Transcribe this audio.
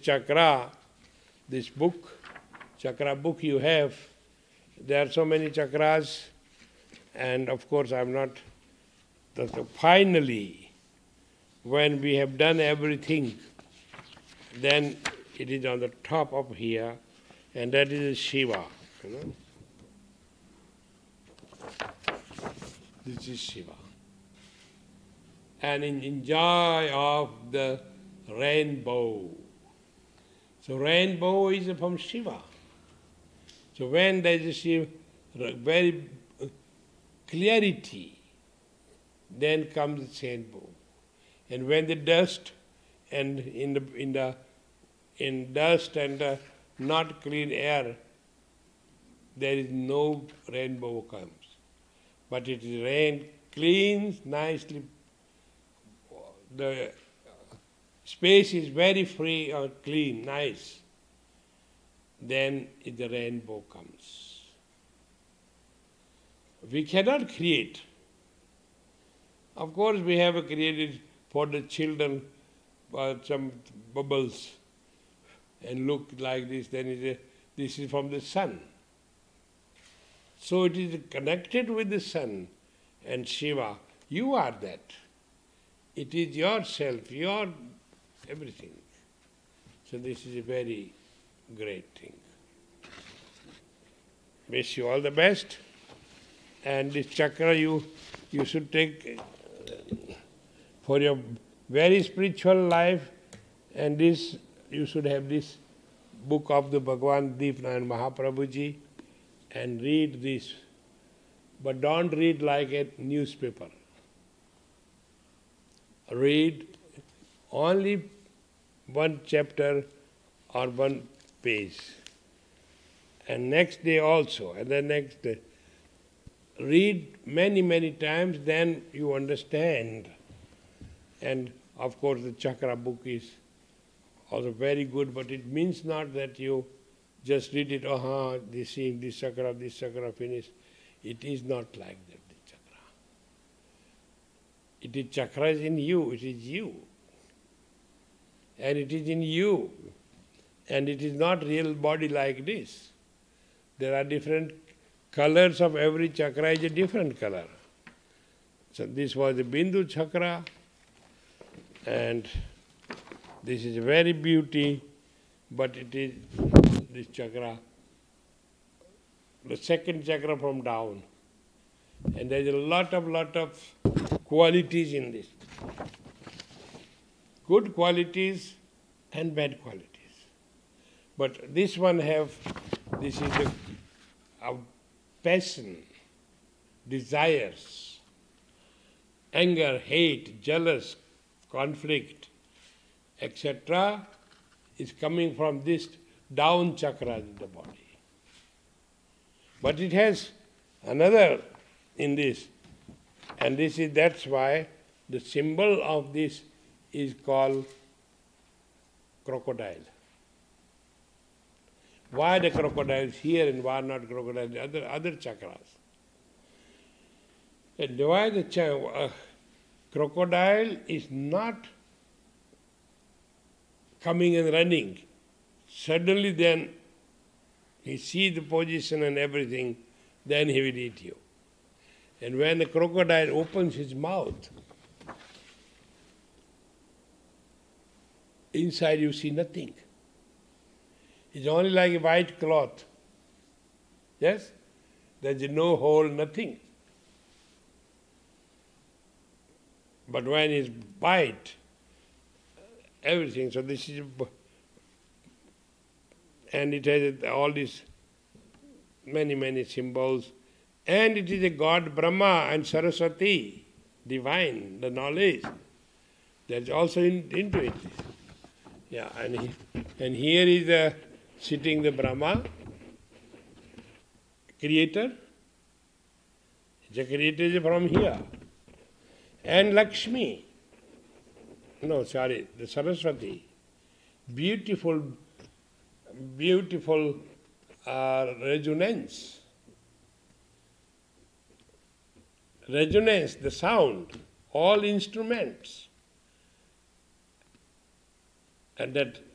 chakra, this book, chakra book you have, there are so many chakras, and of course I'm not. So finally, when we have done everything, then it is on the top of here, and that is Shiva. You know? This is Shiva. And in joy of the rainbow. So rainbow is from Shiva. So when there is a Shiva, very clarity, then comes the rainbow. And when the dust and in dust and not clean air, there is no rainbow comes. But it is rain cleans nicely. The space is very free or clean, nice. Then the rainbow comes. We cannot create. Of course, we have created for the children some bubbles and look like this, then this is from the sun. So it is connected with the sun and Shiva. You are that. It is yourself, your everything. So this is a very great thing. Wish you all the best. And this chakra you should take for your very spiritual life, and this you should have this book of the Bhagavan Deepnayan Mahaprabhuji and read this. But don't read like a newspaper. Read only one chapter or one page. And next day also, and the next day. Read many, many times, then you understand. And of course the chakra book is also very good, but it means not that you just read it, this chakra, finish. It is not like that, the chakra. It is chakra is in you, it is you. And it is in you. And it is not real body like this. There are different colors of every chakra is a different color. So this was the Bindu chakra, and this is very beauty, but it is this chakra, the second chakra from down. And there is a lot of qualities in this. Good qualities and bad qualities. But this one this is the passion, desires, anger, hate, jealous, conflict, etc. is coming from this down chakra in the body. But it has another in this, and that's why the symbol of this is called crocodile. Why the crocodile is here and why not crocodile in other chakras? And why the crocodile is not coming and running. Suddenly then he sees the position and everything, then he will eat you. And when the crocodile opens his mouth, inside you see nothing. It's only like a white cloth. Yes? There's no hole, nothing. But when it's bite, everything. So this is, and it has all these many symbols. And it is a God Brahma and Saraswati, divine, the knowledge. That's also into it. Yeah, and here is sitting the Brahma, creator. The creator is from here. And Lakshmi. No, sorry, the Saraswati. Beautiful resonance. Resonance, the sound, all instruments. And that